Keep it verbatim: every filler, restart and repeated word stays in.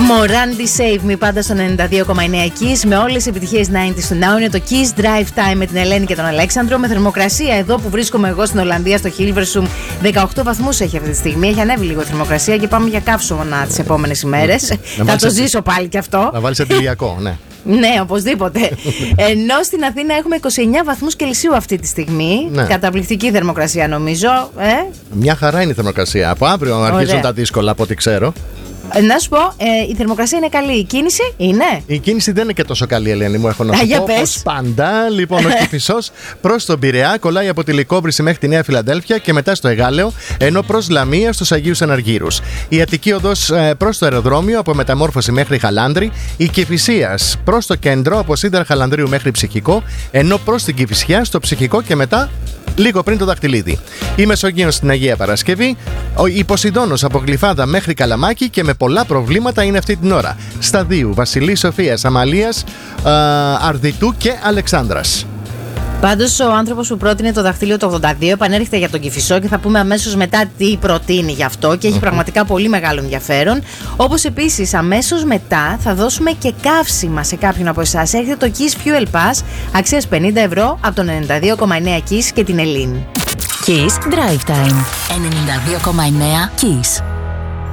Μοράντι Save Me, πάντα στο ενενήντα δύο κόμμα εννέα Kiss, με όλες τις επιτυχίες ενενήντα του Now. Είναι το Kiss Drive Time με την Ελένη και τον Αλέξανδρο. Με θερμοκρασία εδώ που βρίσκομαι εγώ στην Ολλανδία, στο Hilversum, δεκαοκτώ βαθμούς έχει αυτή τη στιγμή. Έχει ανέβει λίγο η θερμοκρασία και πάμε για καύσωνα τις επόμενες ημέρες. Θα το ζήσω πάλι κι αυτό. Να βάλεις αντιλιακό, ναι. Ναι, οπωσδήποτε. Ενώ στην Αθήνα έχουμε είκοσι εννέα βαθμούς Κελσίου αυτή τη στιγμή. Ναι. Καταπληκτική θερμοκρασία, νομίζω. Ε? Μια χαρά είναι η θερμοκρασία. Από αύριο αρχίζουν Ωραία. τα δύσκολα, από ό,τι ξέρω. Να σου πω, ε, η θερμοκρασία είναι καλή. Η κίνηση είναι. Η κίνηση δεν είναι και τόσο καλή, Ελένη μου, έχω να σου πω. Όπως πάντα, λοιπόν, ο Κηφισός προς τον Πειραιά κολλάει από τη Λικόβρηση μέχρι τη Νέα Φιλαδέλφια και μετά στο Εγάλεο, ενώ προς Λαμία στους Αγίους Αναργύρους. Η Αττική οδός ε, προς το αεροδρόμιο από Μεταμόρφωση μέχρι Χαλάνδρη. Η Κηφισίας προς το κέντρο από Σίδερα Χαλανδρίου μέχρι Ψυχικό, ενώ προς την Κηφισιά στο Ψυχικό και μετά λίγο πριν το Δαχτυλίδι. Η Μεσογείος στην Αγία Παρασκευή, η Ποσειδώνος από Γλυφάδα μέχρι Καλαμάκι και με πολλά προβλήματα είναι αυτή την ώρα. Σταδίου, Βασιλής Σοφίας, Αμαλίας, α, Αρδιτού και Αλεξάνδρας. Πάντως ο άνθρωπος που πρότεινε το δαχτύλιο το ογδόντα δύο επανέρχεται για τον Κηφισό και θα πούμε αμέσως μετά τι προτείνει γι' αυτό και έχει mm-hmm. πραγματικά πολύ μεγάλο ενδιαφέρον. Όπως επίσης αμέσως μετά θα δώσουμε και καύσιμα σε κάποιον από εσάς. Έρχεται το Kiss Fuel Pass αξίας πενήντα ευρώ από τον ενενήντα δύο κόμμα εννέα Kiss και την Ελλήνη. Kiss Drive Time ενενήντα δύο κόμμα εννέα Kiss.